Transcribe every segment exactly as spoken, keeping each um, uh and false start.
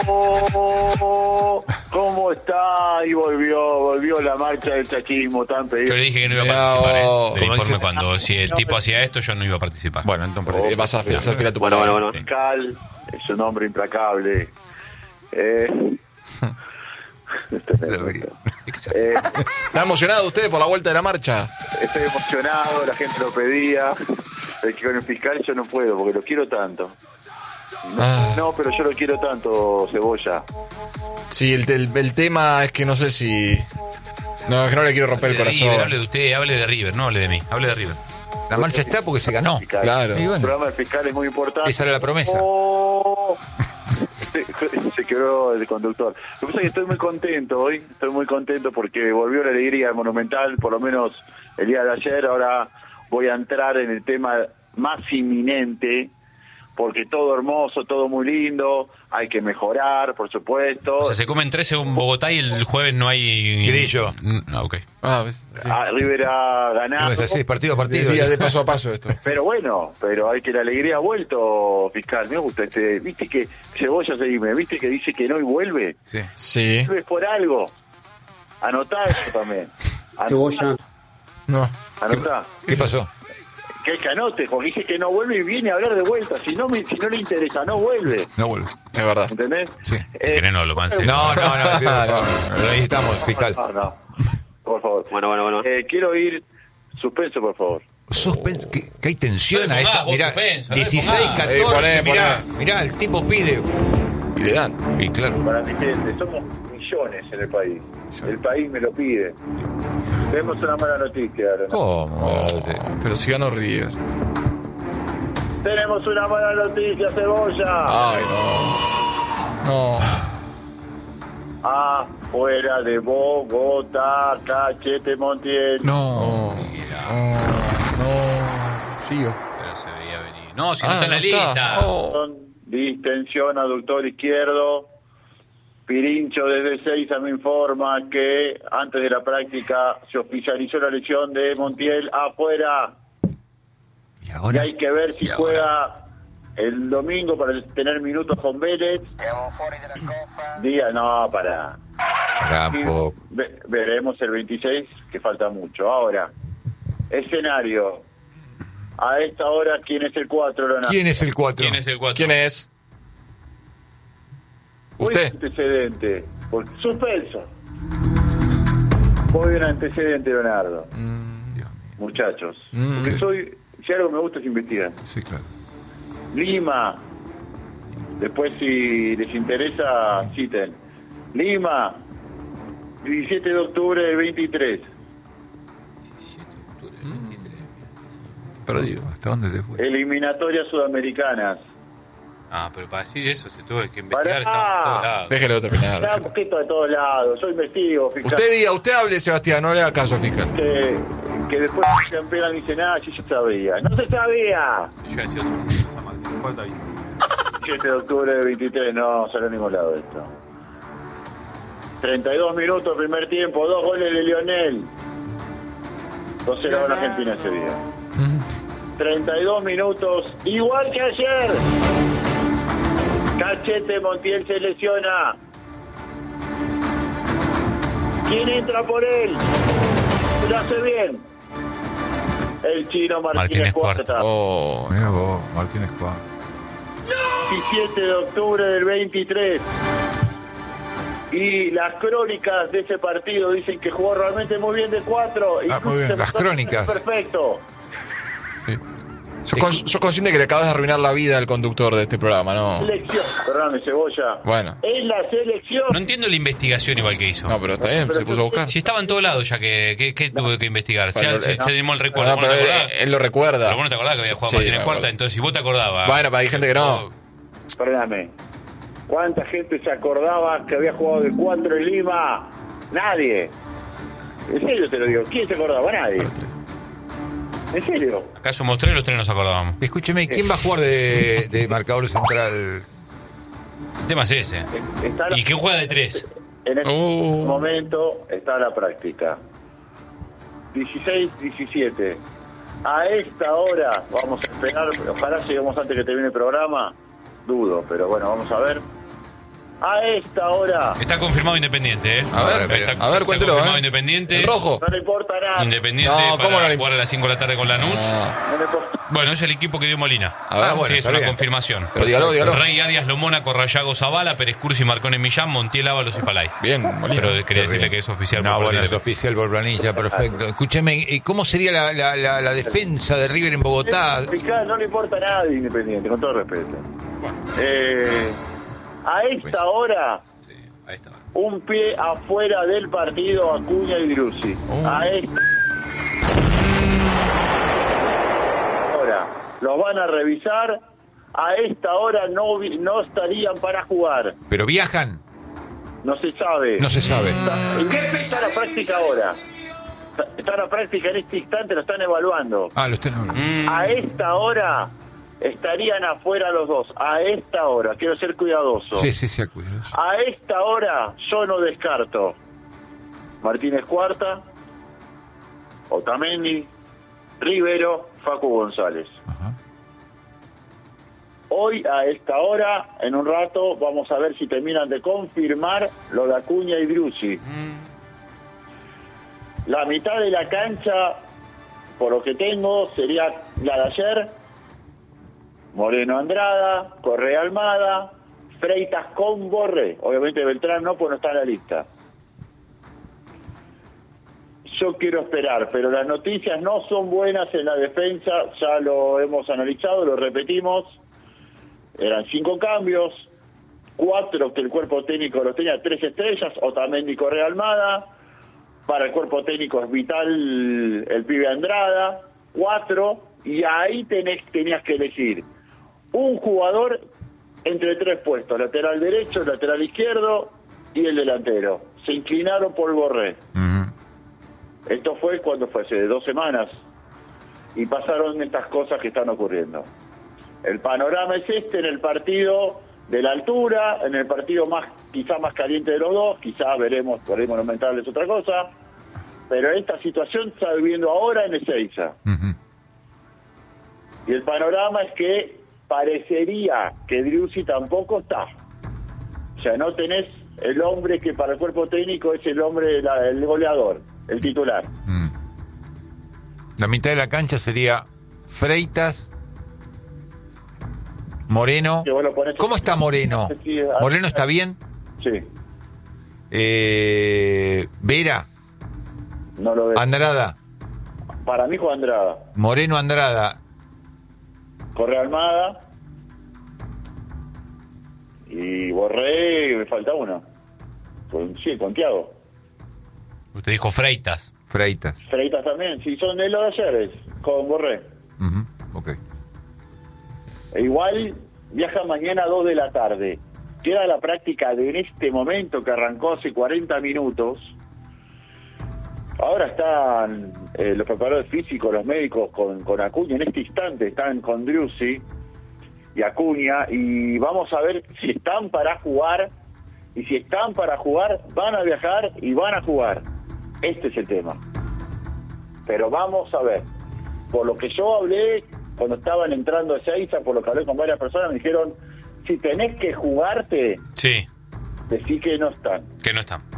Oh, ¿cómo está? Y volvió, volvió la marcha del chachismo tan pedido. Yo le dije que no iba a participar eh, del informe cuando si el tipo hacía esto yo no iba a participar. Bueno, entonces Oh, vas a hacer fila tu bueno, palabra. bueno, bueno. Fiscal es un hombre implacable. Eh, Se ríe. eh, ¿Está emocionado usted por la vuelta de la marcha? estoy emocionado, la gente lo pedía. Es que con el fiscal yo no puedo porque lo quiero tanto. No, Ah. no, pero yo lo quiero tanto, Cebolla. Sí, el, el, el tema es que no sé si... No, es que no le quiero romper el Hable de corazón. River, hable de usted, hable de River, no hable de mí, hable de River. La marcha está porque se ganó. Fiscal. Claro. Y El bueno, programa del fiscal es muy importante. esa era la promesa. Oh, se, se quebró el conductor. Lo que pasa es que estoy muy contento hoy, estoy muy contento porque volvió la alegría Monumental, por lo menos el día de ayer. Ahora voy a entrar en el tema más inminente, porque todo hermoso, todo muy lindo, hay que mejorar, por supuesto. O sea, se comen trece en Bogotá y el jueves no hay... Grillo. Ah, ok. Ah, ¿ves? Sí. Ah, River ha ganado. No es así, partido a De, partido. día de paso a paso esto. Pero bueno, pero hay que la alegría ha vuelto, fiscal. Me gusta este. Viste que Cebolla se dime, viste que dice que no y vuelve. Sí. Sí. Vuelve por algo. Anotá eso también. Anotá, Cebolla. No. anotá. ¿Qué pasó? Que hay que anote, porque dice que no vuelve y viene a hablar de vuelta. Si no, me, si no le interesa, no vuelve. No vuelve. Es verdad. ¿Entendés? Sí. Eh, querés no lo cancelo. No, no, no, sí, por favor. Lo necesitamos, fiscal. No, no. Por favor. Bueno, bueno, bueno. Eh, quiero ir. Suspenso, por favor. Suspenso, que, que hay tensión No le a pongas esta. vos Mirá, suspenso, no le dieciséis, pongas. Eh, catorce, poné, mirá, poné. mirá, el tipo pide. Y le dan. Y claro. Para mi gente, somos millones en el país. El país me lo pide. Tenemos una mala noticia ahora, ¿no? ¿Cómo? Oh, pero si ganó River. Tenemos una mala noticia, Cebolla. Ay, no. No. Afuera de Bogotá, Cachete Montiel. No. No. No. Sigo. Pero se veía venir. No, si no Ah, está en la no está. lista. Oh. Distensión aductor izquierdo. Pirincho desde Seiza me informa que antes de la práctica se oficializó la lesión de Montiel afuera. Y Y ahora. hay que ver si Y ahora. juega el domingo para tener minutos con Vélez. Día, no, para. Campo. Ve- veremos el veintiséis, que falta mucho. Ahora, escenario. A esta hora, ¿quién es el cuatro, Leonardo? ¿Quién es el cuatro? ¿Quién es el cuatro? ¿Quién es? Voy ¿Usted? un antecedente. Por, suspenso. Voy un antecedente, Leonardo. Mm, Muchachos. Mm. Porque soy. Si algo me gusta es investigar. Sí, claro. Lima. Después, si les interesa, citen. Lima. diecisiete de octubre del veintitrés. perdido. ¿Hasta dónde te fue? Eliminatorias sudamericanas. Ah, pero para decir eso se tuvo que investigar, Pará. estaba en todos lados. Déjelo terminar. Está un poquito de todos lados. Yo investigo, fiscal. Usted diga, usted hable, Sebastián, no le haga caso, fiscal. Que, que después se pegan y dicen, ah, sí se sabía. ¡No se sabía! Si yo decía otra cosa mal, ¿cuánto hay? siete de octubre del veintitrés, no sale a ningún lado esto. treinta y dos minutos, primer tiempo, dos goles de Lionel. dos cero a Argentina ese día. treinta y dos minutos, igual que ayer. Cachete Montiel se lesiona. ¿Quién entra por él? Lo hace bien. El chino Martínez, Martínez Cuarta. Cuarta. Oh. Mira vos, Martínez Cuadro. diecisiete de octubre del veintitrés. Y las crónicas de ese partido dicen que jugó realmente muy bien de cuatro. Ah, muy bien, las crónicas. Perfecto. Sí. Sos, con- sos consciente que le acabas de arruinar la vida al conductor de este programa, ¿no? Selección. Perdóname, Cebolla. Bueno. Es la selección. No entiendo la investigación igual que hizo. No, pero está bien, Pero se puso a buscar. Si estaba en todos lados ya que, que, que tuve que investigar. Bueno, ya, eh, ya dimos el recuerdo. No, ¿Vos no pero te él, acordás? él lo recuerda. Pero vos no te acordás que había jugado Sí, Martínez me Cuarta, acuerdo. entonces si vos te acordabas. Bueno, pero hay gente que no. Perdóname. ¿Cuánta gente se acordaba que había jugado de cuatro en Lima? Nadie. En serio te lo digo. ¿Quién se acordaba? Nadie. ¿En serio? ¿Acaso mostré los tres nos acordábamos? Escúcheme, ¿quién va a jugar de, de marcador central? El tema es ese. Está la- ¿Y quién juega de tres? En este Oh. momento está la práctica. dieciséis diecisiete. A esta hora vamos a esperar. Ojalá lleguemos antes que termine el programa. Dudo, pero bueno, vamos a ver. A esta hora. Está confirmado Independiente, ¿eh? A ver, está, a ver, está cuéntelo, confirmado ¿eh? Independiente. ¿El rojo? No le importa nada. Independiente No, para ¿cómo no le- jugar a las cinco de la tarde con Lanús. Ah, No le importa. Bueno, es el equipo que dio Molina. A ver, Ah, bueno, sí, es está una bien. confirmación. pero dígalo, dígalo. Rey, Arias, Lomona, Corrayago, Zavala, Pérez Cursi, Marcone, Millán, Montiel, Ábalos y Palais. Bien, Molina. Pero quería decirle que es oficial. No, por bueno, parte es de- oficial por planilla, perfecto. Escúcheme, ¿y ¿cómo sería la, la, la, la defensa de River en Bogotá? Fiscal, no le importa nada de Independiente, con todo respeto. Eh, a esta hora, Sí, ahí está. un pie afuera del partido Acuña y Driussi. Oh. A esta hora los van a revisar. A esta hora no, vi- no estarían para jugar. ¿Pero viajan? No se sabe. No se sabe. Está, está la práctica ahora. Está, está la práctica en este instante, lo están evaluando. Ah, lo están... Mm, A esta hora estarían afuera los dos. A esta hora, quiero ser cuidadoso. Sí, sí, sí, cuidado. A esta hora yo no descarto Martínez Cuarta, Otamendi, Rivero, Facu González. Ajá. Hoy a esta hora, en un rato, vamos a ver si terminan de confirmar lo de Acuña y Driussi. La mitad de la cancha, por lo que tengo, sería la de ayer. Moreno Andrada, Correa Almada, Freitas con Borré. Obviamente Beltrán no, pues no está en la lista. Yo quiero esperar, pero las noticias no son buenas en la defensa, ya lo hemos analizado, lo repetimos. Eran cinco cambios, cuatro que el cuerpo técnico los tenía, tres estrellas, Otamendi, Correa Almada. Para el cuerpo técnico es vital el pibe Andrada, cuatro, y ahí tenés, tenías que elegir un jugador entre tres puestos, lateral derecho, lateral izquierdo y el delantero. Se inclinaron por Borré. Ujú. Esto fue cuando fue hace dos semanas y pasaron estas cosas que están ocurriendo. El panorama es este en el partido de la altura, en el partido más quizá más caliente de los dos, quizá veremos, por ahí Monumental es otra cosa, pero esta situación se está viviendo ahora en Ezeiza. Ujú. Y el panorama es que parecería que Driussi tampoco está. O sea, no tenés el hombre que para el cuerpo técnico es el hombre, la- el goleador, el titular. Mm. La mitad de la cancha sería Freitas, Moreno. Que vos lo ponés- ¿Cómo está Moreno? Sí, sí, ¿Moreno está bien? Sí, Eh, Vera, no lo veo. Andrada, Para mí Juan Andrada, Moreno Andrada, Correa Almada y Borré, me falta uno. Con, sí, con Thiago. Usted dijo Freitas. Freitas. Freitas también, sí, son de los de ayer, es, con Borré. Ujú, ok. E igual viaja mañana a dos de la tarde. Queda la práctica de en este momento que arrancó hace cuarenta minutos. Ahora están eh, los preparadores físicos, los médicos con, con Acuña. En este instante están con Driussi y Acuña. Y vamos a ver si están para jugar. Y si están para jugar, van a viajar y van a jugar. Este es el tema. Pero vamos a ver. Por lo que yo hablé cuando estaban entrando a Ezeiza, por lo que hablé con varias personas, me dijeron, si tenés que jugarte, Sí, decí que no están. que no está.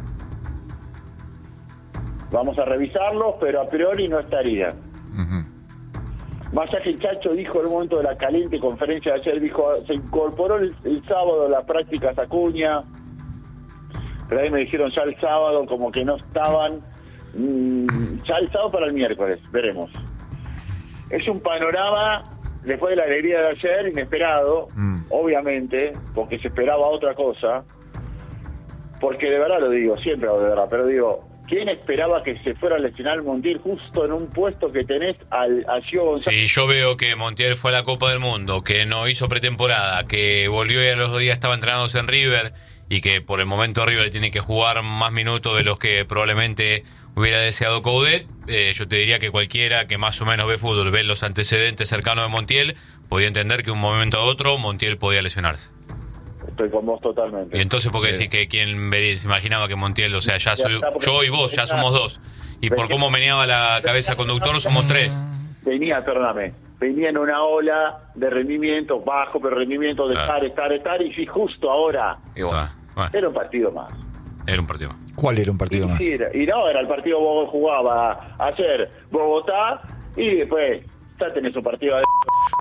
Vamos a revisarlos, pero a priori no estarían. Ujú. Más allá que el Chacho dijo en un momento de la caliente conferencia de ayer, dijo, se incorporó el, el sábado a las prácticas Acuña, pero ahí me dijeron ya el sábado como que no estaban, mmm, ya el sábado para el miércoles, veremos. Es un panorama, después de la alegría de ayer, inesperado, Mm. obviamente, porque se esperaba otra cosa, porque de verdad lo digo, siempre lo de verdad, pero digo, ¿quién esperaba que se fuera a lesionar Montiel justo en un puesto que tenés al, a Gio González? Si yo veo que Montiel fue a la Copa del Mundo, que no hizo pretemporada, que volvió y a los dos días estaba entrenándose en River y que por el momento River tiene que jugar más minutos de los que probablemente hubiera deseado Coudet, eh, yo te diría que cualquiera que más o menos ve fútbol, ve los antecedentes cercanos de Montiel, podía entender que un momento a otro Montiel podía lesionarse. Estoy con vos totalmente. Y entonces, ¿por qué decís que quien ve- se imaginaba que Montiel, o sea, ya soy, está, porque- yo y vos, ya somos dos? Y por cómo meneaba la cabeza conductor, somos tres. Venía, perdóname, venía en una ola de rendimiento bajo, pero rendimiento de Claro. estar, estar, estar, y si justo ahora Y bueno. Ah. Bueno. Era un partido más. Era un partido. ¿Cuál era un partido Y, más? sí, era- y no, era el partido Bogotá, jugaba ayer Bogotá y después ya tenés un partido de...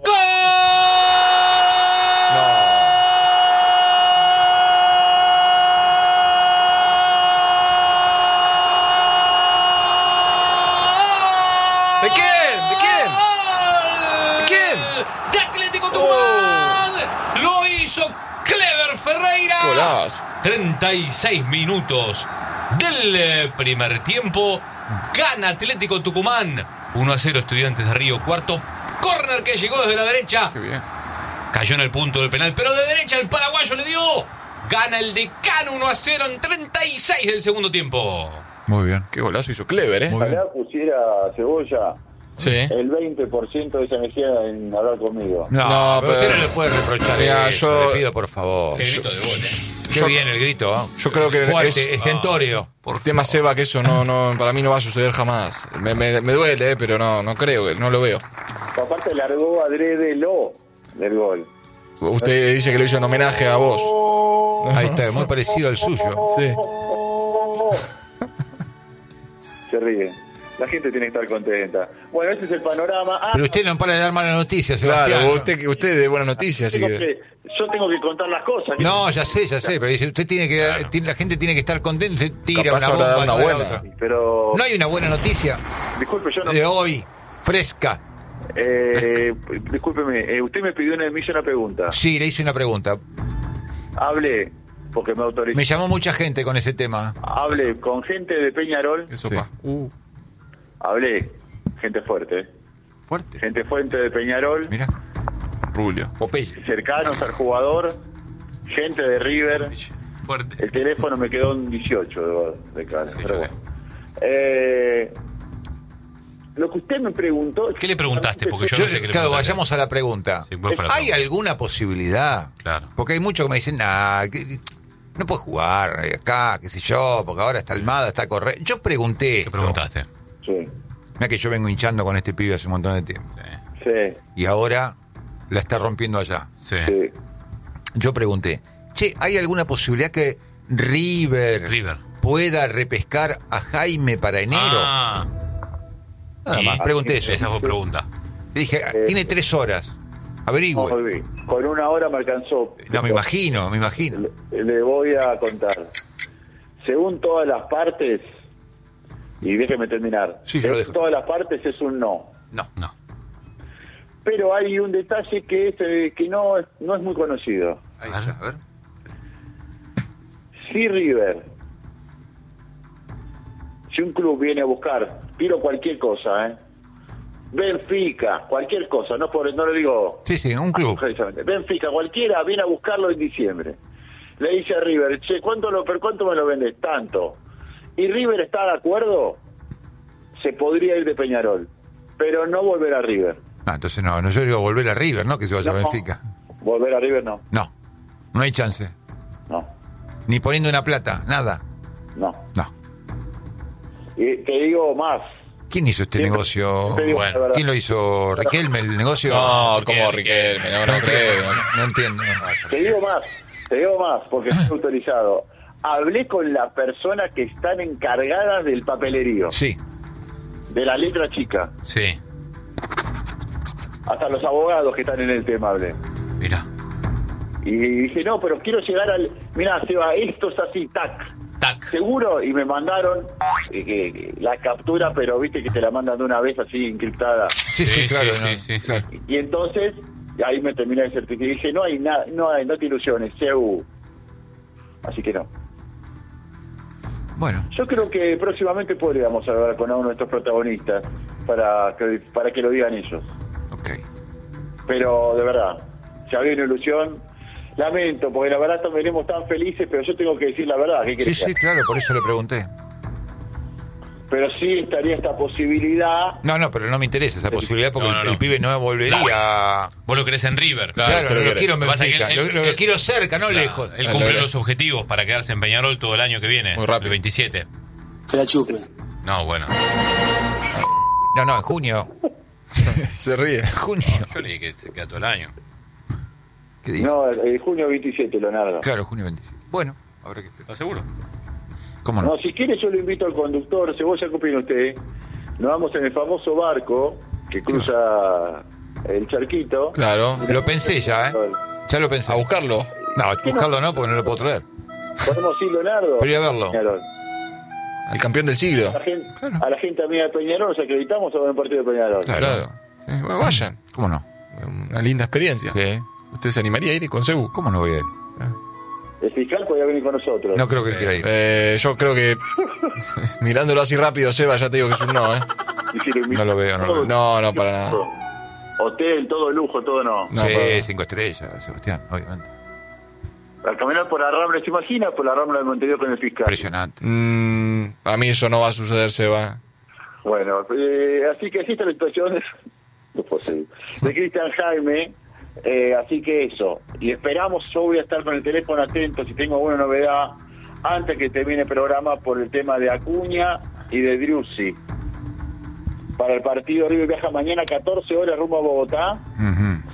¿De quién? ¿De quién? ¿De quién? ¡De Atlético Tucumán! ¡Lo hizo Clever Ferreira! Golazo. treinta y seis minutos del eh, primer tiempo. Gana Atlético Tucumán. uno a cero Estudiantes de Río Cuarto. Córner que llegó desde la derecha. Qué bien. Cayó en el punto del penal, pero de derecha el paraguayo le dio. Gana el Decano uno a cero en treinta y seis del segundo tiempo. Muy bien. Qué golazo hizo Clever, ¿eh? Muy bien. Ojalá pusiera Cebolla Sí. el veinte por ciento de esa energía en hablar conmigo. No, No, pero pero- usted no le puede reprochar Mira, eso, yo- le pido por favor. Qué grito de gol, ¿eh? Qué yo- bien el grito, ¿eh? yo creo que Fuerte, es- estentorio. Por tema Seba, que eso no, no, para mí no va a suceder jamás. Me, me, me duele, eh, pero no, no creo, no lo veo. Aparte largó adrede lo del gol. Usted dice que lo hizo en homenaje a vos. Ahí está, muy parecido al suyo. Sí. Se ríe. La gente tiene que estar contenta. Bueno, ese es el panorama. Ah, Pero usted no para de dar malas noticias, Sebastián. Claro, usted, usted de buenas noticias, así tengo que... que- yo tengo que contar las cosas. No, ya sé, ya sé, pero dice, usted tiene que, tiene- la gente tiene que estar contenta, usted tira Capaz una habrá bomba, una no da buena. otra. Pero, No hay una buena noticia disculpe, yo no... de hoy, fresca. Eh, discúlpeme, eh, usted me pidió una, me hizo una pregunta. Sí, le hice una pregunta. Hable, porque me autorizó. Me llamó mucha gente con ese tema. Hable con gente de Peñarol. Eso, Sí. pa. Uh, Hablé, gente fuerte. eh. Fuerte. Gente fuerte de Peñarol. Mira, Rubio. Popeye. Cercanos al jugador. Gente de River. Fuerte. El teléfono me quedó en dieciocho de, de cara. Sí, pero yo bueno. Eh, lo que usted me preguntó... ¿Qué le preguntaste? Porque yo Yo, no sé qué le claro, preguntaste. vayamos a la pregunta. Sí, ¿cuál fue la ¿Hay pregunta? alguna posibilidad? Claro. Porque hay muchos que me dicen, nah, que- no puede jugar acá, qué sé yo, porque ahora está Almada, está Correa. Yo pregunté ¿Qué esto. preguntaste? Sí, Mira que yo vengo hinchando con este pibe hace un montón de tiempo. Sí. sí, Y ahora la está rompiendo allá. Sí. sí. Yo pregunté, che, ¿hay alguna posibilidad que River, River. pueda repescar a Jaime para enero? Ah, Nada y- más, pregunté eso. esa fue pregunta. Le dije, tiene tres horas. Averigüe. Muy bien. Con una hora me alcanzó. No, me imagino, me imagino. Le, le voy a contar. Según todas las partes, y déjeme terminar. Sí, yo lo según dejo. todas las partes es un no. No. No. Pero hay un detalle que es eh, que no, es- no es muy conocido. Ahí está, a ver. Si River, si un club viene a buscar, tiro cualquier cosa, ¿eh? Benfica, cualquier cosa, no por, no lo digo Sí, sí, un club. precisamente. Benfica, cualquiera viene a buscarlo en diciembre. Le dice a River, che, ¿cuánto, lo, per cuánto me lo vendes? Tanto. Y River está de acuerdo, se podría ir de Peñarol, pero no volver a River. Ah, entonces no, no, yo digo volver a River, ¿no? Que se vaya a No, Benfica. Volver a River no, No, no hay chance. no, Ni poniendo una plata, nada. no. No. Y te digo más. ¿Quién hizo este Siempre- negocio? siempre digo Bueno, la verdad. ¿Quién lo hizo? ¿Riquelme el negocio? No, Riquelme, como Riquelme, no, no creo. No, no entiendo. Te digo más, te digo más, porque estoy autorizado. Hablé con la persona que están encargadas del papelerío, Sí, de la letra chica. Sí. Hasta los abogados que están en el tema hablé. Mira. Y dije, no, pero quiero llegar al... Mirá, Seba, esto es así, tac. Tac. ¿Seguro? Y me mandaron eh, que- que la captura, pero viste que te la mandan de una vez así, encriptada. sí, sí, Sí, claro. sí, no, sí, sí, sí. claro. Y entonces, ahí me terminé de certificar. Y dije, no hay nada, no hay, no te ilusiones, C U. Así que no. Bueno, Yo creo que próximamente podríamos hablar con uno de nuestros protagonistas para que, para que lo digan ellos. ok. Pero de verdad, si había una ilusión, lamento, porque la verdad también venimos tan felices, pero yo tengo que decir la verdad. ¿qué Sí, querés que sí, haga? claro, por eso le pregunté. Pero sí estaría esta posibilidad. No, no, pero no me interesa esa posibilidad porque No, no, el, no. el pibe no volvería. Vos lo querés en River. Claro, Claro, te lo no lo querés. quiero en Lo que pasa es que Benfica, él- lo, lo él- quiero cerca, no Claro, lejos. Él Dale, cumplió dale. los objetivos para quedarse en Peñarol todo el año que viene. Muy rápido. El veintisiete. Se la chupe. No, bueno. No, no, en junio. Se ríe. En junio. Yo le dije que se queda todo el año. ¿Qué dice? No, el, el junio veintisiete, Leonardo. Claro, junio veintisiete. Bueno, Habrá que- ¿Estás seguro? ¿Cómo no? No, si quiere yo lo invito al conductor, Cebolla, ¿qué opina usted? Nos vamos en el famoso barco que cruza el charquito. Claro. Lo pensé ya, ¿eh? Ya lo pensé. A buscarlo. No, buscarlo no, porque no lo puedo traer. ¿Podemos ir, Leonardo? Pero ir a verlo. Peñarol. Al campeón del siglo. A la gente, a la gente amiga de Peñarol, ¿nos acreditamos o en el partido de Peñarol? Claro. Claro. Sí, bueno, vayan. ¿Cómo no? Una linda experiencia. Sí. ¿Usted se animaría a ir con Cebu? ¿Cómo no voy a ir? El fiscal podía venir con nosotros. No creo que quiera ir. Eh, yo creo que mirándolo así rápido, Seba, ya te digo que es un no, ¿eh? Y si lo invito- No lo veo, no lo veo. No, no, para nada. Hotel, todo lujo, todo no. No, sí, pero- cinco estrellas, Sebastián, obviamente. Al caminar por la Rambla, ¿se imagina? Por la Rambla de Montevideo con el fiscal. Impresionante. Mm, a mí eso no va a suceder, Seba. Bueno, eh, así que así está la situación no puedo seguir, de Cristian Jaime, eh, así que eso, y esperamos, yo voy a estar con el teléfono atento si tengo alguna novedad antes que termine el programa por el tema de Acuña y de Driussi. Para el partido River viaja mañana catorce horas rumbo a Bogotá, Ujú.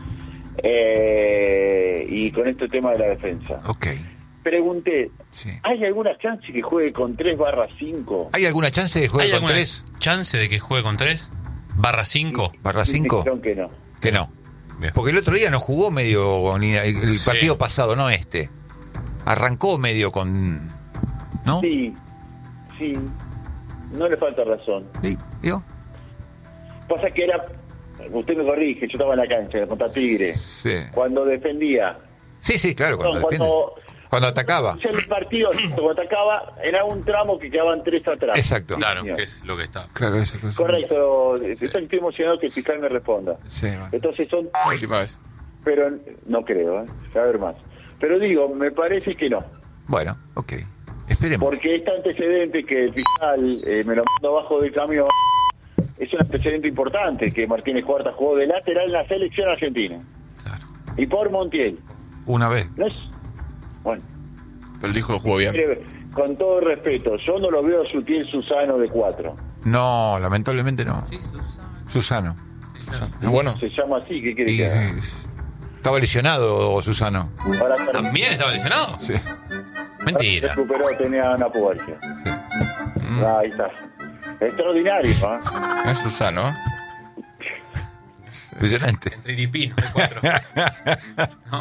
eh, y con este tema de la defensa. Ok. Pregunté, Sí. ¿hay alguna chance que juegue con tres barra cinco? ¿Hay alguna chance de jugar ¿Hay con alguna tres chance de que juegue con tres? ¿Barra cinco? barra cinco? Dijeron que no. Que no. Bien. Porque el otro día no jugó medio ni el, el Sí. partido pasado, no este. Arrancó medio con. ¿No? Sí, sí, no le falta razón. Sí, ¿vio? Pasa que era, usted me corrige, yo estaba en la cancha contra Tigre, Sí. cuando defendía, Sí, sí, claro, cuando No, defiende. cuando- Cuando atacaba. o sea, el partido cuando atacaba era un tramo que quedaban tres atrás. Exacto. Claro, señor. que es lo que está. Claro, esa cosa. Correcto, estoy emocionado que el fiscal me responda. Sí, bueno. Entonces son, La última vez. pero no creo, ¿eh? a ver más. Pero digo, me parece que no, Bueno, ok. Esperemos. porque este antecedente que el fiscal eh, me lo mandó abajo del camión, es un antecedente importante, que Martínez Cuarta jugó de lateral en la selección argentina. Claro. Y por Montiel. Una vez. No es. Bueno, Pero el disco jugó bien. mire, con todo respeto, yo no lo veo a Sutiel Susano de cuatro. No, lamentablemente no. Susano. ¿Es bueno? Se llama así, ¿qué quiere Y, que haga? eh, estaba lesionado Susano. Ahora ter- ¿También estaba lesionado? Sí. Mentira. recuperó, tenía una pubalgia. Sí. Ahí está. Extraordinario, ¿eh? Es Susano, ¿eh? Impresionante. Entre Iripino, de cuatro. ¿No?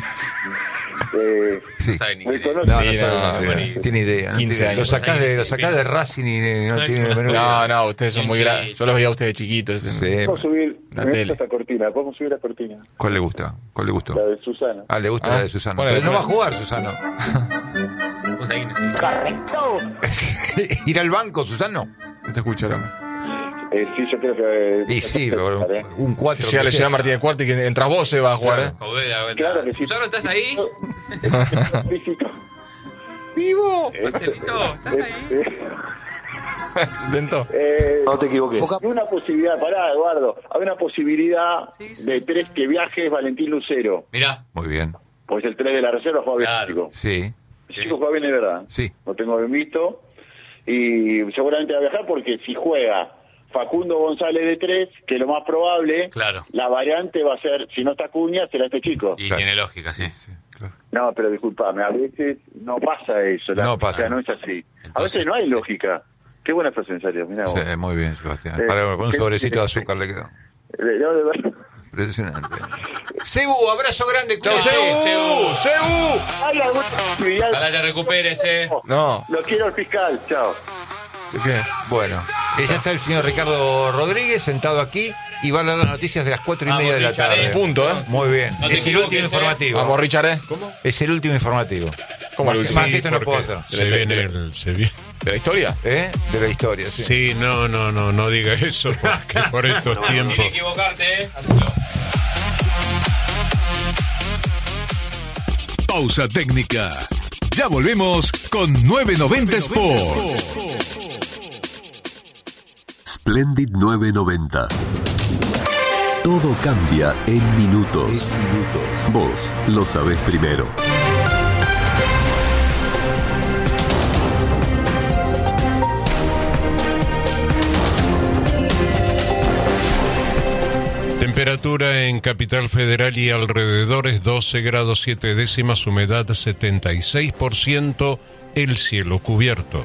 Eh, Sí. No sabe ni me quién es. conoce. No, no Mira, sabe, no bueno, tiene, y- tiene idea. no quince tiene- años. Lo sacás de, lo sacás de Racing y no, No, tiene es menor una- idea. No, no, ustedes son muy grandes. Yo los veía a ustedes chiquitos. en- Eh, en- Podemos subir, La me tele. gusta esta cortina, podemos subir la cortina, ¿Cuál le gusta? ¿Cuál le gustó? la de Susana. Ah, le gusta Ah, la de Susano. ponele, Pero no va a ponele. jugar Susano. Vos ahí, Inés. Ir al banco, Susano. Te escucho ahora. Eh, sí, yo creo que... Y sí, pero ¿eh? un cuatro. Si llega a que lesionar sea. Martínez Cuarta y que entras vos, se va a jugar, ¿eh? Caudela, vuelta. Claro que sí. Susano, ¿estás ahí? Físico. ¡Vivo! Marcelito, ¿estás ahí? ¿Se intentó? Eh, No te equivoques. Hay una posibilidad, pará, Eduardo, hay una posibilidad Sí, sí, de sí. tres que viaje Valentín Lucero, Mirá. Muy bien. pues el tres de la reserva juega bien. Claro. chico. Sí. El chico juega bien, es verdad. Sí. Lo tengo bien visto. Y seguramente va a viajar porque si juega Facundo González de tres, que lo más probable, Claro. la variante va a ser, si no está Acuña, será este chico. Y Claro. tiene lógica, sí. Sí, claro. No, pero disculpame, a veces no pasa eso. La No pasa. lógica no es así. a Entonces- veces no hay lógica. Qué buena frase, en serio. Mirá vos. Sí, muy bien, Sebastián. Eh, Para con un ¿qué- sobrecito de azúcar le quedó. Eh, no, de verdad. Impresionante. Cebu, abrazo grande. ¡Chao, Sí, Cebu! Cebu. ¡Cebu! ¿Hay alguna posibilidad? Ojalá te recuperes, eh. No. Lo quiero al fiscal, chao. ¿De qué? Bueno, eh, ya está el señor Ricardo Rodríguez sentado aquí y va a dar las noticias de las cuatro y Vamos, media de la Richard, tarde. eh. Punto, ¿eh? Muy bien. No te es el equivoques, último eh. informativo. Vamos, Richard, ¿eh? Es el último informativo. ¿Cómo el Más último? que esto no puedo porque hacer. Se viene el, se viene. ¿De la historia? ¿Eh? De la historia, sí. Sí, no, no, no, no diga eso, porque por estos tiempos. Sin equivocarte, eh. Hacelo. Pausa técnica. Ya volvemos con novecientos noventa Sport. Splendid novecientos noventa. Todo cambia en minutos. Vos lo sabés primero. temperatura en Capital Federal y alrededores doce grados siete décimas, humedad setenta y seis por ciento, el cielo cubierto.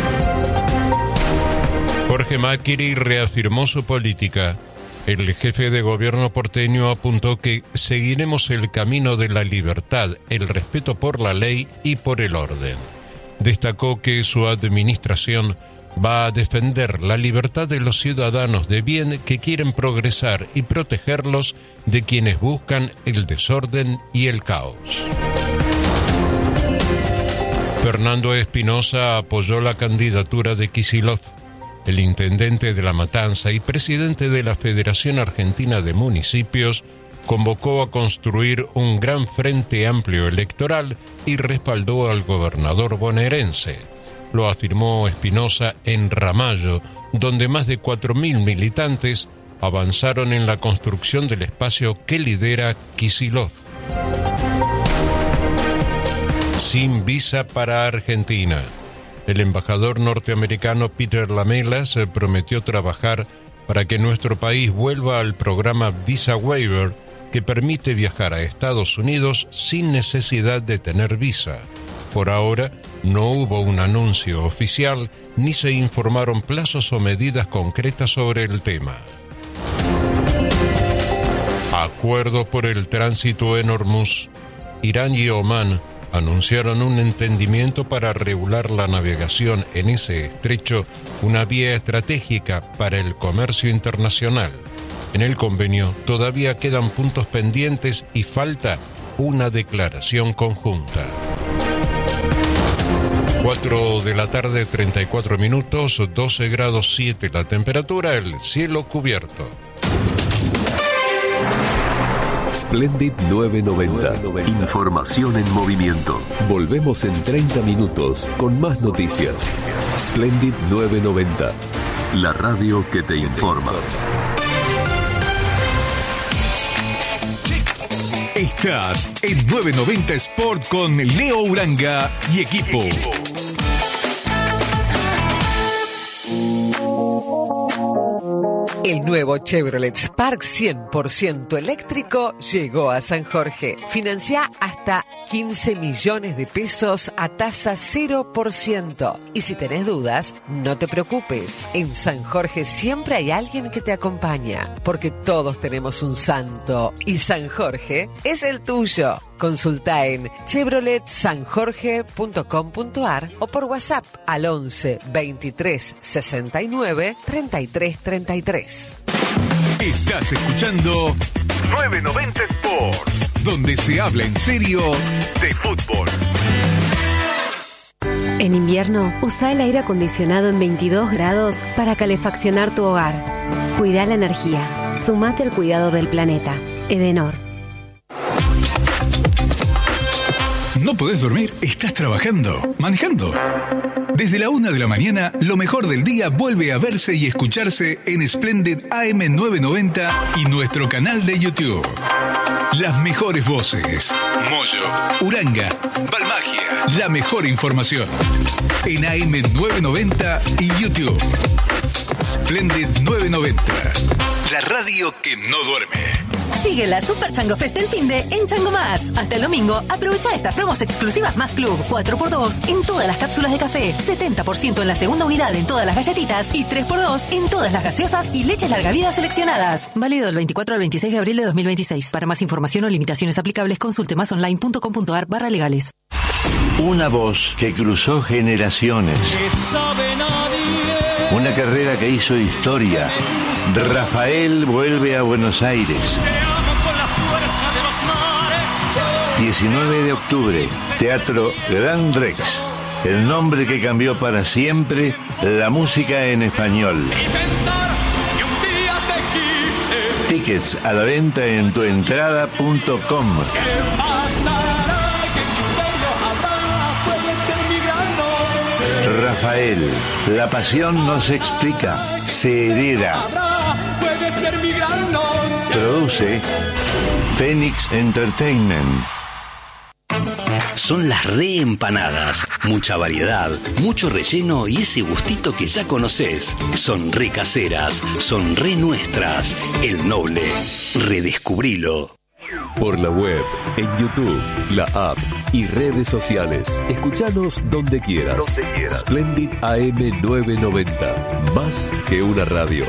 Jorge Macri reafirmó su política. El jefe de gobierno porteño apuntó que seguiremos el camino de la libertad, el respeto por la ley y por el orden. Destacó que su administración va a defender la libertad de los ciudadanos de bien que quieren progresar y protegerlos de quienes buscan el desorden y el caos. Fernando Espinosa apoyó la candidatura de Kicillof. El intendente de La Matanza y presidente de la Federación Argentina de Municipios convocó a construir un gran frente amplio electoral y respaldó al gobernador bonaerense. Lo afirmó Espinosa en Ramallo, donde más de cuatro mil militantes avanzaron en la construcción del espacio que lidera Kicillof. Sin visa para Argentina. El embajador norteamericano Peter Lamela se prometió trabajar para que nuestro país vuelva al programa Visa Waiver, que permite viajar a Estados Unidos sin necesidad de tener visa. Por ahora, no hubo un anuncio oficial ni se informaron plazos o medidas concretas sobre el tema. Acuerdo por el tránsito en Hormuz. Irán y Omán anunciaron un entendimiento para regular la navegación en ese estrecho, una vía estratégica para el comercio internacional. En el convenio todavía quedan puntos pendientes y falta una declaración conjunta. cuatro de la tarde, treinta y cuatro minutos, doce grados siete la temperatura, el cielo cubierto. Splendid novecientos noventa. Información en movimiento. Volvemos en treinta minutos con más noticias. Splendid novecientos noventa. La radio que te informa. Estás en novecientos noventa Sport con Leo Uranga y equipo. El nuevo Chevrolet Spark cien por ciento eléctrico llegó a San Jorge. Financia hasta quince millones de pesos a tasa cero por ciento. Y si tenés dudas, no te preocupes. En San Jorge siempre hay alguien que te acompaña, porque todos tenemos un santo y San Jorge es el tuyo. Consulta en chevrolet san jorge punto com punto a r o por WhatsApp al once veintitrés sesenta y nueve treinta y tres treinta y tres. Estás escuchando novecientos noventa Sport, donde se habla en serio de fútbol. En invierno, usa el aire acondicionado en veintidós grados para calefaccionar tu hogar. Cuida la energía. Sumate al cuidado del planeta. Edenor. ¿No podés dormir? ¿Estás trabajando? ¿Manejando? Desde la una de la mañana, lo mejor del día vuelve a verse y escucharse en Splendid A M novecientos noventa y nuestro canal de YouTube. Las mejores voces. Moyo, Uranga, Balmagia. La mejor información. En A M novecientos noventa y YouTube. Splendid novecientos noventa. La radio que no duerme. Sigue la Super Chango Fest del finde en Chango Más. Hasta el domingo, aprovecha estas promos exclusivas Más Club. cuatro por dos en todas las cápsulas de café, setenta por ciento en la segunda unidad en todas las galletitas y tres por dos en todas las gaseosas y leches larga vida seleccionadas. Válido del veinticuatro al veintiséis de abril de dos mil veintiséis. Para más información o limitaciones aplicables, consulte másonline.com.ar barra legales. Una voz que cruzó generaciones. Una carrera que hizo historia. Rafael vuelve a Buenos Aires. diecinueve de octubre, Teatro Gran Rex. El nombre que cambió para siempre la música en español. Tickets a la venta en tuentrada punto com. Rafael, la pasión no se explica, se hereda. Produce Phoenix Entertainment. Son las reempanadas. mucha variedad, mucho relleno y ese gustito que ya conoces. Son re caseras, son re nuestras. El Noble, redescubrilo. Por la web, en YouTube, la app y redes sociales. Escuchanos donde quieras. Donde quieras. Splendid A M novecientos noventa. Más que una radio.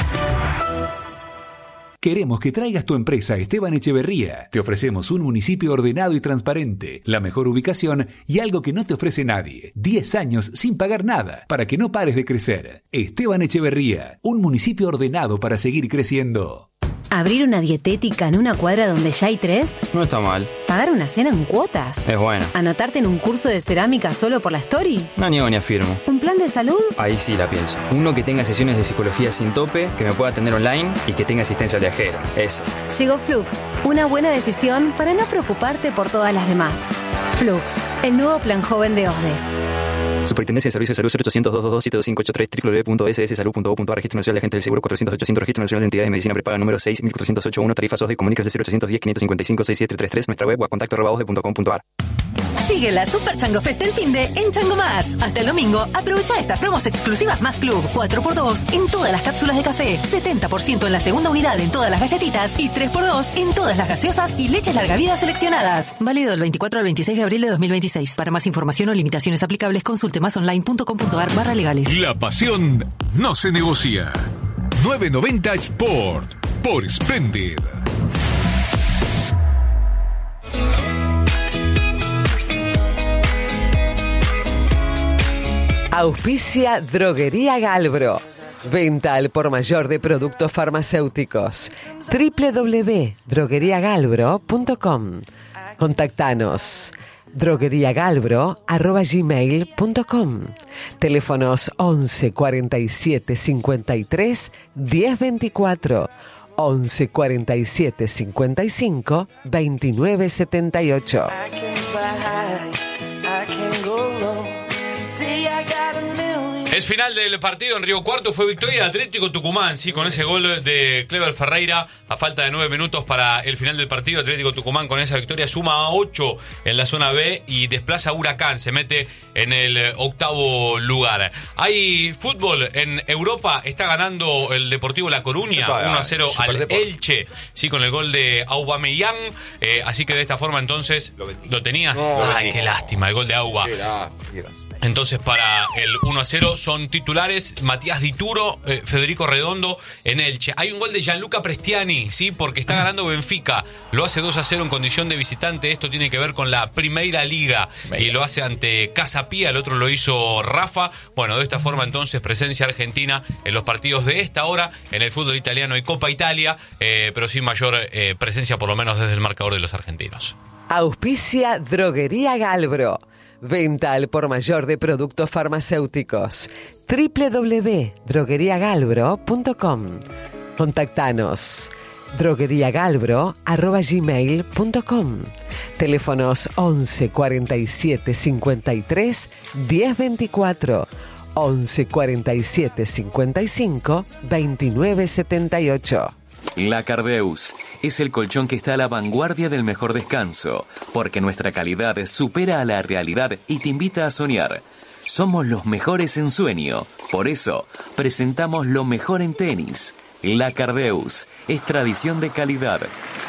Queremos que traigas tu empresa a Esteban Echeverría. Te ofrecemos un municipio ordenado y transparente, la mejor ubicación y algo que no te ofrece nadie. diez años sin pagar nada, para que no pares de crecer. Esteban Echeverría, un municipio ordenado para seguir creciendo. ¿Abrir una dietética en una cuadra donde ya hay tres? No está mal. ¿Pagar una cena en cuotas? Es bueno. ¿Anotarte en un curso de cerámica solo por la story? No niego ni afirmo. ¿Un plan de salud? Ahí sí la pienso. Uno que tenga sesiones de psicología sin tope, que me pueda atender online y que tenga asistencia viajera. Eso. Llegó Flux, una buena decisión para no preocuparte por todas las demás. Flux, el nuevo plan joven de O D E. Superintendencia de Servicios de Salud cero ochocientos, doscientos veintidós, siete dos cinco ocho tres, doble u doble u doble u punto s s salud punto gov punto a r, Registro Nacional de Agentes del Seguro cuatrocientos ochocientos, Registro Nacional de Entidades de Medicina Prepaga número seis mil cuatrocientos ochenta y uno, tarifas O S D, comunicas de cero ochocientos diez, quinientos cincuenta y cinco, sesenta y siete treinta y tres, nuestra web o a contacto arroba osde punto com punto a r. Sigue la Super Chango Fest del Finde en Chango Más. Hasta el domingo, aprovecha estas promos exclusivas Más Club. cuatro por dos en todas las cápsulas de café, setenta por ciento en la segunda unidad en todas las galletitas y tres por dos en todas las gaseosas y leches larga vida seleccionadas. Válido del veinticuatro al veintiséis de abril de dos mil veintiséis. Para más información o limitaciones aplicables, consulte másonline punto com punto a r barra legales. La pasión no se negocia. novecientos noventa Sport por Splendid. Auspicia Droguería Galbro. Venta al por mayor de productos farmacéuticos. doble u doble u doble u punto droguería galbro punto com. Contactanos. drogueriagalbro arroba gmail punto com. Teléfonos once cuarenta y siete cincuenta y tres diez veinticuatro. once cuarenta y siete cincuenta y cinco veintinueve setenta y ocho. Es final del partido en Río Cuarto, fue victoria de Atlético Tucumán, sí, con ese gol de Clever Ferreira a falta de nueve minutos para el final del partido. Atlético Tucumán con esa victoria suma a ocho en la zona B y desplaza a Huracán, se mete en el octavo lugar. Hay fútbol en Europa, está ganando el Deportivo La Coruña uno a cero al Elche, sí, con el gol de Aubameyang, eh, así que de esta forma entonces lo, lo tenías. No, Ay, qué lástima, el gol de Auba. Qué lástima. Entonces para el uno a cero son titulares Matías Dituro, eh, Federico Redondo en Elche. Hay un gol de Gianluca Prestiani, sí, porque está ganando Benfica. Lo hace dos a cero en condición de visitante. Esto tiene que ver con la Primeira Liga y lo hace ante Casa Pía. El otro lo hizo Rafa. Bueno, de esta forma entonces presencia argentina en los partidos de esta hora en el fútbol italiano y Copa Italia, eh, pero sin mayor eh, presencia por lo menos desde el marcador de los argentinos. Auspicia Droguería Galbro. Venta al por mayor de productos farmacéuticos. doble u doble u doble u punto droguería galbro punto com. Contactanos. drogueriagalbro arroba gmail punto com. Teléfonos once cuarenta y siete cincuenta y tres diez veinticuatro. once cuarenta y siete cincuenta y cinco veintinueve setenta y ocho. La Cardeus es el colchón que está a la vanguardia del mejor descanso, porque nuestra calidad supera a la realidad y te invita a soñar. Somos los mejores en sueño, por eso presentamos lo mejor en tenis. La Cardeus es tradición de calidad.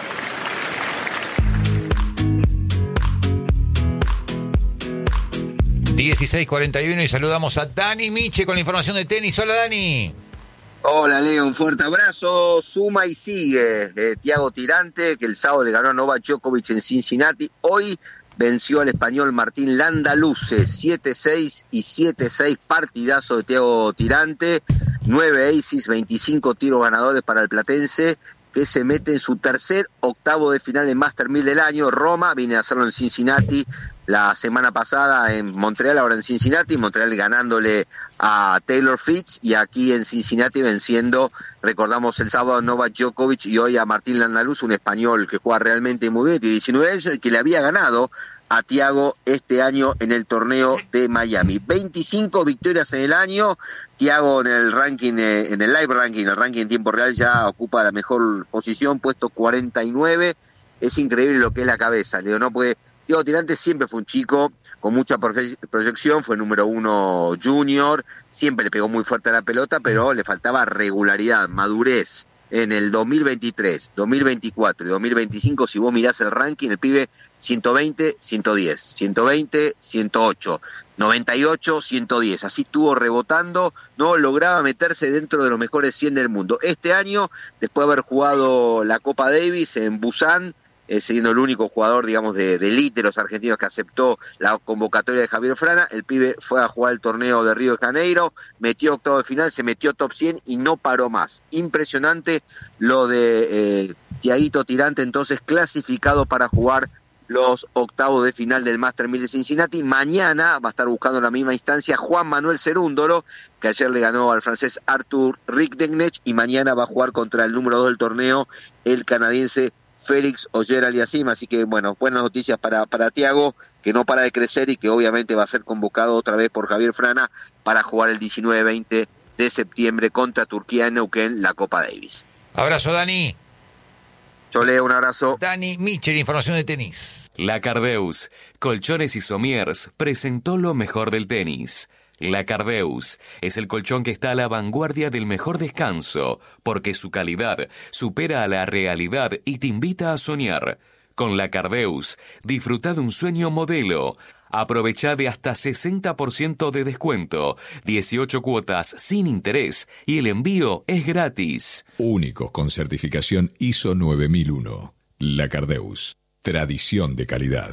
dieciséis cuarenta y uno y saludamos a Dani Miche con la información de tenis. Hola, Dani. Hola, Leo, un fuerte abrazo. Suma y sigue eh, Thiago Tirante, que el sábado le ganó a Novak Djokovic en Cincinnati. Hoy venció al español Martín Landaluce, siete seis y siete seis, partidazo de Thiago Tirante. nueve aces, veinticinco tiros ganadores para el platense, que se mete en su tercer octavo de final en Master mil del año. Roma viene a hacerlo en Cincinnati la semana pasada en Montreal, ahora en Cincinnati. Montreal ganándole a Taylor Fritz y aquí en Cincinnati venciendo, recordamos el sábado, a Novak Djokovic y hoy a Martín Landaluz, un español que juega realmente muy bien, tiene diecinueve años, el que le había ganado a Thiago este año en el torneo de Miami. veinticinco victorias en el año. Thiago en el ranking, eh, en el live ranking, el ranking en tiempo real ya ocupa la mejor posición, puesto cuarenta y nueve. Es increíble lo que es la cabeza, Leo, ¿no? Porque Tiago Tirante siempre fue un chico con mucha profe- proyección, fue número uno junior, siempre le pegó muy fuerte a la pelota, pero le faltaba regularidad, madurez. En el dos mil veintitrés, dos mil veinticuatro y dos mil veinticinco, si vos mirás el ranking, el pibe ciento veinte, ciento diez, ciento veinte, ciento ocho, noventa y ocho, ciento diez, así estuvo rebotando, no lograba meterse dentro de los mejores cien del mundo. Este año, después de haber jugado la Copa Davis en Busan, eh, siendo el único jugador, digamos, de, de elite de los argentinos que aceptó la convocatoria de Javier Frana, el pibe fue a jugar el torneo de Río de Janeiro, metió octavo de final, se metió top cien y no paró más. Impresionante lo de eh, Tiaguito Tirante, entonces clasificado para jugar los octavos de final del Master mil de Cincinnati. Mañana va a estar buscando la misma instancia Juan Manuel Cerúndolo, que ayer le ganó al francés Arthur Rinckx, y mañana va a jugar contra el número dos del torneo, el canadiense Félix Auger-Aliassime. Así que, bueno, buenas noticias para, para Tiago, que no para de crecer y que obviamente va a ser convocado otra vez por Javier Frana para jugar el diecinueve veinte de septiembre contra Turquía en Neuquén, la Copa Davis. Abrazo, Dani. Yo leo, un abrazo. Dani Michel, información de tenis. La Cardeus, Colchones y Somiers, presentó lo mejor del tenis. La Cardeus es el colchón que está a la vanguardia del mejor descanso, porque su calidad supera a la realidad y te invita a soñar. Con La Cardeus, disfruta de un sueño modelo. Aprovecha de hasta sesenta por ciento de descuento, dieciocho cuotas sin interés y el envío es gratis. Únicos con certificación I S O nueve mil uno. La Cardeus. Tradición de calidad.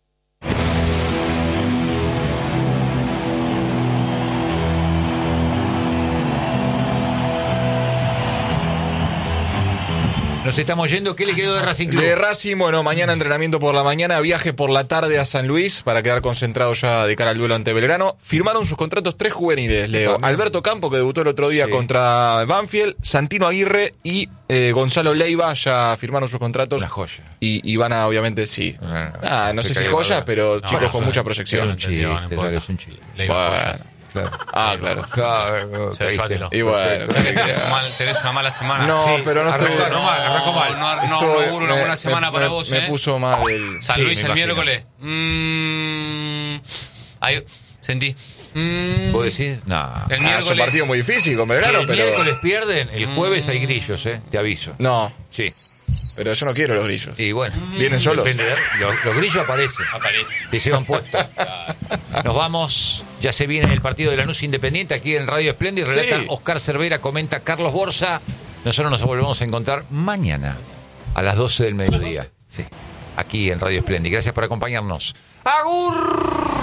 Nos estamos yendo. ¿Qué le quedó de Racing Club? De Racing, bueno, mañana entrenamiento por la mañana, viaje por la tarde a San Luis para quedar concentrado ya de cara al duelo ante Belgrano. Firmaron sus contratos tres juveniles, Leo. Alberto Campo, que debutó el otro día sí. contra Banfield, Santino Aguirre y eh, Gonzalo Leiva ya firmaron sus contratos. Una joya. Y, y van a, obviamente, sí. No, no, ah, no sé si joyas, pero no, chicos no, con no, mucha proyección. No, chiste, no, no es un chiste. Bueno. Claro. Ah, claro. claro Se y bueno, tenés una mala semana. No, sí, pero no estoy arrancó mal, arrancó mal. No, no, no auguro una buena semana me, para me, vos, me eh. puso mal el San sí, Luis el miércoles. Mmm, ahí sentí. Mm, ¿Puedo decir? No. El miércoles. Ah, es un partido muy difícil con Belgrano, el pero el miércoles pierden, el jueves mm. hay grillos, eh, te aviso. No. Sí. Pero yo no quiero los grillos. Y bueno, vienen solos. Depende de, los, los grillos aparecen. Aparecen. Te llevan puesto. Nos vamos. Ya se viene el partido de Lanús Independiente aquí en Radio Espléndida. Relata sí. Oscar Cervera, comenta Carlos Borsa. Nosotros nos volvemos a encontrar mañana a las doce del mediodía. Sí. Aquí en Radio Espléndida. Gracias por acompañarnos. ¡Agur!